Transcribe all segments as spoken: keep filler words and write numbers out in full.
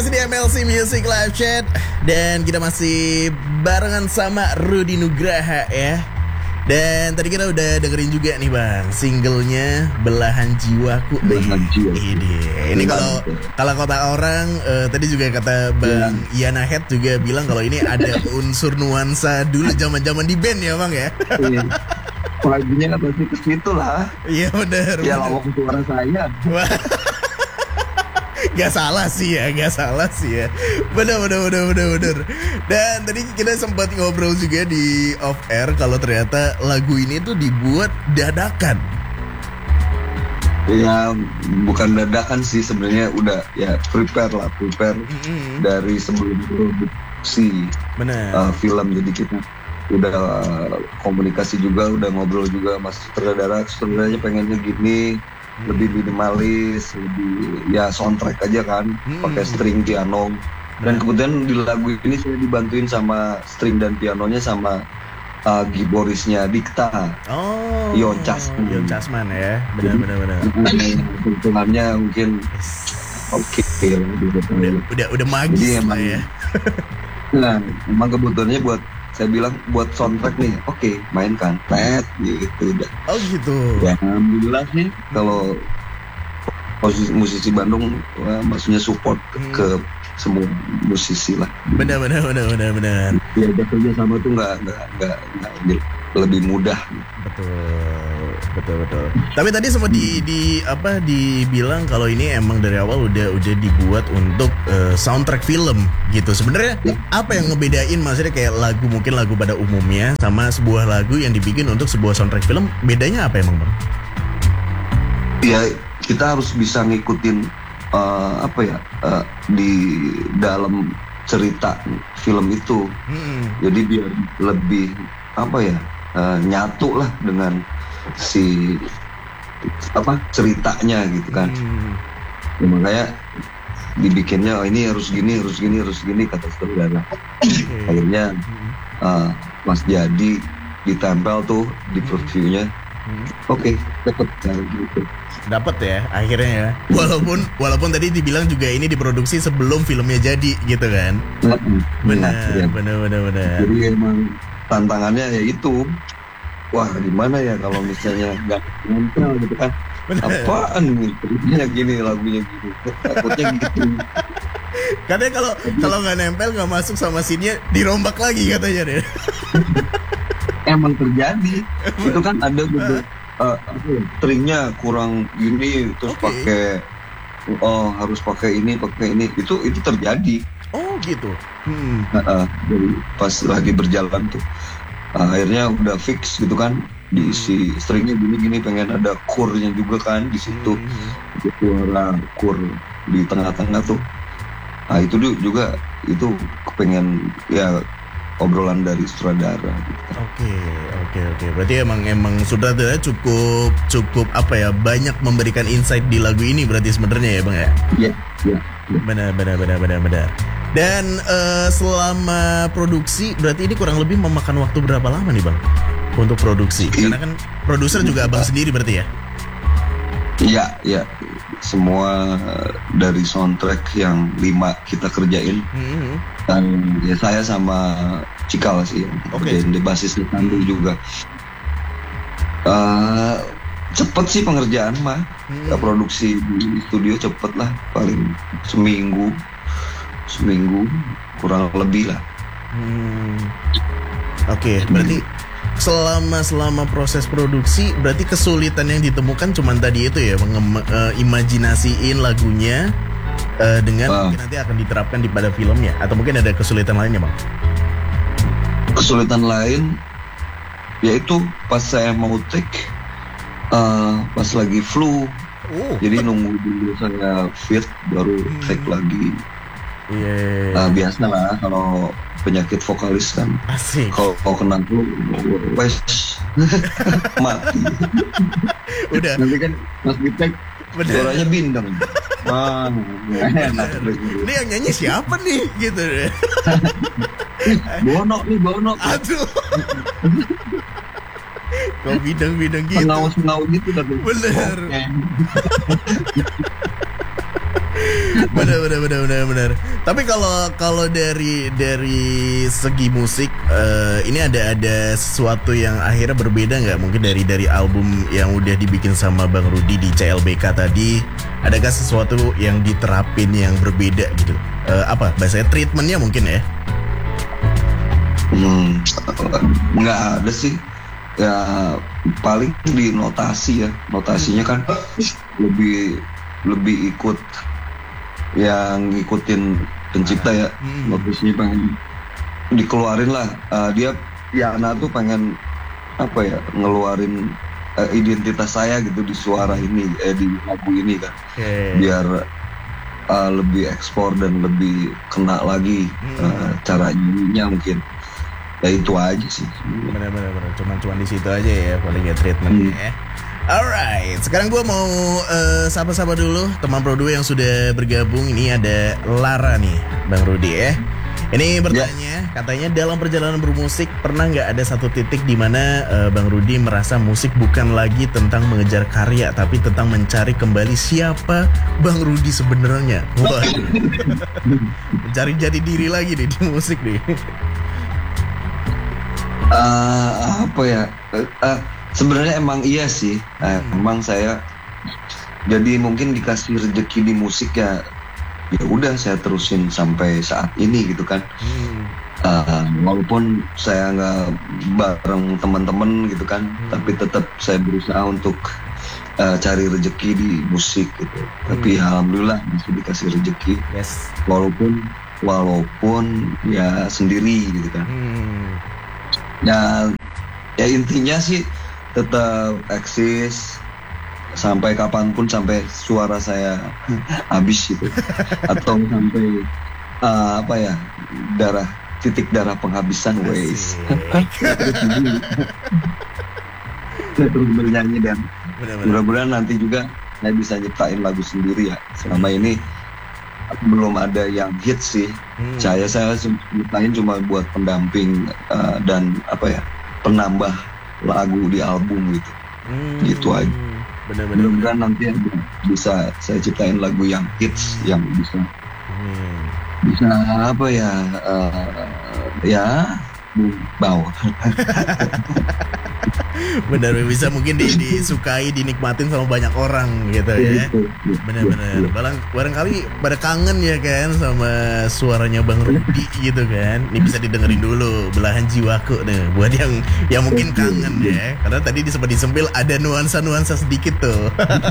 masih di M L C Music Live Chat dan kita masih barengan sama Rudy Nugraha ya. Dan tadi kita udah dengerin juga nih bang, singlenya Belahan Jiwaku. Belahan Jiwa. Ini, ini kalau kalau kata orang uh, tadi juga kata bang ya. Yana Head juga bilang kalau ini ada unsur nuansa dulu zaman-zaman di band ya bang ya. Iya. Lagunya kan pasti ke situ lah. Iya benar. Ya lawak suara saya. Gak salah sih ya, gak salah sih ya. Bener, bener, bener, bener, bener. Dan tadi kita sempat ngobrol juga di off air kalau ternyata lagu ini tuh dibuat dadakan. Ya bukan dadakan sih sebenarnya, udah ya prepare lah, prepare mm-hmm. dari sebelum produksi uh, film. Jadi kita udah komunikasi juga, udah ngobrol juga mas sutradara, sutradaranya pengennya gini. Hmm. Lebih minimalis, lebih ya soundtrack aja kan, hmm. pakai string piano. Dan kemudian di lagu ini saya dibantuin sama string dan pianonya sama uh, giborisnya Dikta. Oh, Yon Casman. Yon Casman ya, benar-benar. Keuntungannya mungkin oke okay, udah, udah udah magis. Jadi emang ya. Nah, emang kebutuhannya buat saya bilang buat soundtrack nih, oke okay, mainkan, pet gitu udah. Oh gitu. Ya alhamdulillah sih kalau musisi, musisi Bandung, wah, maksudnya support hmm. ke semua musisi lah. Benar benar benar benar benar. Ya kerja sama tuh nggak nggak nggak lebih mudah. Betul betul betul. Tapi tadi sempat di di apa dibilang kalau ini emang dari awal udah udah dibuat untuk uh, soundtrack film gitu. Sebenarnya ya. Apa yang ngebedain maksudnya kayak lagu mungkin lagu pada umumnya sama sebuah lagu yang dibikin untuk sebuah soundtrack film, bedanya apa emang bang? Ya kita harus bisa ngikutin uh, apa ya uh, di dalam cerita film itu. Hmm. Jadi biar lebih apa ya uh, nyatu lah dengan si apa ceritanya gitu kan. Hmm. Ya, makanya dibikinnya oh, ini harus gini harus gini harus gini kata saudara. Okay. Akhirnya uh, Mas Jadi ditempel tuh di previewnya. Hmm. Oke, okay, dapat gitu. Dapat ya akhirnya ya. Walaupun walaupun tadi dibilang juga ini diproduksi sebelum filmnya jadi gitu kan. Benar, ya. benar, benar, benar. Jadi emang tantangannya ya itu. Wah, gimana ya kalau misalnya nggak nempel gitu kan. Bener. Apaan nih lagunya gini, lagunya gini. Takutnya gitu. Katanya kalau kalau nggak nempel nggak masuk sama scene-nya dirombak lagi katanya deh. Emang terjadi. Itu kan ada gitu. Uh, stringnya kurang gini terus okay. pakai oh harus pakai ini pakai ini itu itu terjadi. Oh gitu. Hmm. Uh, uh, jadi pas lagi berjalan tuh uh, akhirnya udah fix gitu kan diisi stringnya gini-gini, pengen ada chordnya juga kan di situ. Hmm. Suara chord di tengah-tengah tuh. Nah itu juga itu kepengen ya obrolan dari sutradara. Oke, oke, oke. Berarti emang emang sutradara cukup cukup apa ya banyak memberikan insight di lagu ini berarti sebenarnya ya bang ya? Iya, iya. Benar, benar, benar, benar, benar. Dan uh, selama produksi berarti ini kurang lebih memakan waktu berapa lama nih bang untuk produksi? Karena kan produser juga abang sendiri berarti ya? Iya, iya. Semua dari soundtrack yang lima kita kerjain. Mm-hmm. Dan ya saya sama Cikal sih yang okay. di basis Tandu mm-hmm. juga. Uh, cepet sih pengerjaan mah. Mm-hmm. Produksi di studio cepet lah, paling seminggu, seminggu kurang lebih lah. Hmm. Oke, okay, berarti selama selama proses produksi berarti kesulitan yang ditemukan cuman tadi itu ya menge- uh, imajinasiin lagunya uh, dengan uh. mungkin nanti akan diterapkan di pada filmnya atau mungkin ada kesulitan lainnya bang? Kesulitan lain yaitu pas saya mau take uh, pas lagi flu, oh. jadi nunggu dulu saya fit baru take hmm. lagi. Yeah. Uh, biasa lah kalau penyakit vokalis kan. Asik. Kalau kau kena flu, wes mati. Udah. Nanti kan pas di-take suaranya bindeng. Ah, enak. Ini yang nyanyi siapa nih gitu deh. Bono nih, Bono. Aduh. Kok bidang-bidang gitu. Pengawas-pengawas gitu tapi. Bener. benar benar benar benar benar. Tapi kalau kalau dari dari segi musik uh, ini ada ada sesuatu yang akhirnya berbeda nggak? Mungkin dari dari album yang udah dibikin sama Bang Rudy di C L B K tadi, adakah sesuatu yang diterapin yang berbeda gitu? Uh, apa bahasanya treatmentnya mungkin ya? Hmm, nggak ada sih. Ya paling di notasi ya, notasinya kan lebih lebih ikut yang ngikutin pencipta ya. Hmm. Notasinya pengen dikeluarin lah. Uh, dia Yana tuh pengen apa ya, ngeluarin uh, identitas saya gitu di suara ini, eh di lagu ini kan. Okay. Biar uh, lebih ekspor dan lebih kena lagi hmm. uh, cara nyanyinya mungkin. Ya itu aja sih. Bener-bener cuman cuman di situ aja ya paling ya treatmentnya hmm. ya. Alright, sekarang gue mau uh, sapa-sapa dulu teman Pro dua yang sudah bergabung. Ini ada Lara nih, Bang Rudy ya. Ini bertanya, ya. Katanya dalam perjalanan bermusik pernah nggak ada satu titik di mana uh, Bang Rudy merasa musik bukan lagi tentang mengejar karya, tapi tentang mencari kembali siapa Bang Rudy sebenarnya. Wah, mencari jati diri lagi nih di musik nih. Uh, apa ya? Uh, uh, sebenarnya emang iya sih. Uh, hmm. Emang saya jadi mungkin dikasih rezeki di musik ya. Ya udah saya terusin sampai saat ini gitu kan. Hmm. Uh, walaupun saya nggak bareng teman-teman gitu kan, hmm. tapi tetap saya berusaha untuk uh, cari rezeki di musik gitu. Hmm. Tapi alhamdulillah masih dikasih rezeki. Yes. Walaupun walaupun ya sendiri gitu kan. Hmm. Ya, ya intinya sih tetap eksis sampai kapanpun, sampai suara saya habis gitu, atau sampai uh, apa ya, darah titik darah penghabisan ways. Saya terus bernyanyi dan mudah-mudahan nanti juga saya bisa nyiptain lagu sendiri ya. Selama ini belum ada yang hit sih. Hmm. Saya saya nyiptain cuma buat pendamping uh, dan apa ya, penambah lagu di album gitu. Hmm. Gitu aja. Benar-benar. Mudah-mudahan nanti bisa saya ciptain lagu yang hits, hmm. yang bisa hmm. bisa apa ya, uh, ya bau. Benar, bisa mungkin di, disukai, dinikmatin sama banyak orang gitu ya. Benar-benar. Barang, barangkali pada kangen ya kan sama suaranya Bang Rudy gitu kan. Ini bisa didengerin dulu Belahan Jiwaku nih buat yang yang mungkin kangen ya. Karena tadi sempat disempil ada nuansa-nuansa sedikit tuh.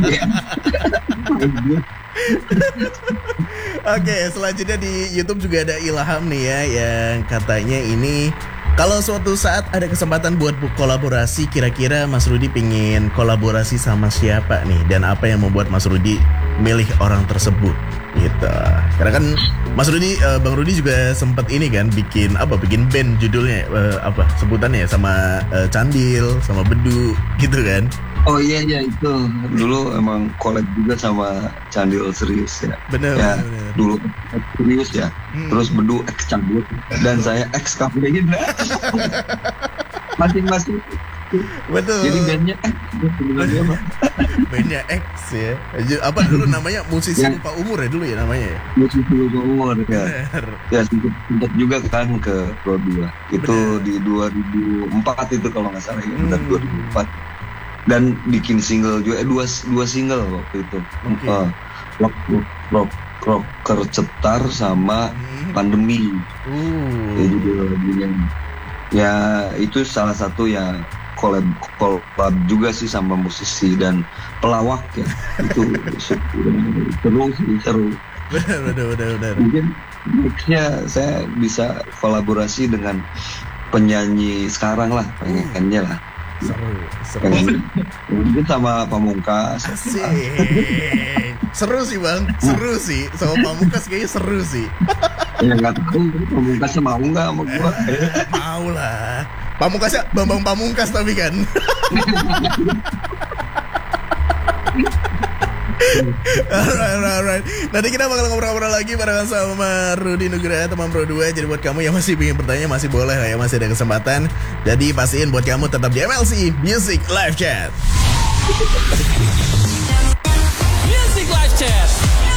Oke, selanjutnya di YouTube juga ada Ilham nih ya, yang katanya ini kalau suatu saat ada kesempatan buat kolaborasi, kira-kira Mas Rudy pingin kolaborasi sama siapa nih? Dan apa yang membuat Mas Rudy milih orang tersebut? Gitu. Karena kan Mas Rudy, uh, Bang Rudy juga sempat ini kan bikin apa? Bikin band judulnya uh, apa? Sebutannya sama uh, Candil, sama Bedu, gitu kan? Oh iya iya itu dulu emang collab juga sama Candil serius ya. Bener. Ya, bener. Dulu serius ya. Hmm. Terus Bedu ex Candil dan saya ex Kafein. Masing-masing. Betul. Jadi bandnya X. Bandnya X ya. Apa dulu namanya? Musisi ya. Lupa umur ya dulu ya namanya ya. Musisi lupa umur ya. Bener. Ya sempat juga kan ke Pro dua. Itu bener. Di dua ribu empat itu kalau nggak salah ya. Benar hmm. dua ribu empat. Dan bikin single juga, eh, dua dua single waktu itu. Okay. Uh, rock rock rock Kercetar sama hmm. Pandemi. Uh. Ya, juga, ya itu salah satu ya collab collab juga sih sama musisi dan pelawak ya. Itu seru sih seru. Benar benar benar benar. Mungkin nextnya saya bisa kolaborasi dengan penyanyi sekarang lah, pengennya lah. Seru, seru. Mungkin sama Pamungkas. Asik. Seru sih Bang, seru sih. Sama Pamungkas kayaknya seru sih. Ya nggak tahu Pamungkasnya mau nggak sama gua? Mau lah. Pamungkasnya Bambang Pamungkas tapi kan. Alright, alright, alright. Nanti kita bakal ngobrol-ngobrol lagi barengan sama Rudy Nugraha, teman Pro dua. Jadi buat kamu yang masih ingin bertanya, masih boleh lah ya, masih ada kesempatan. Jadi pastiin buat kamu tetap di M L C Music Live Chat. Music Live Chat.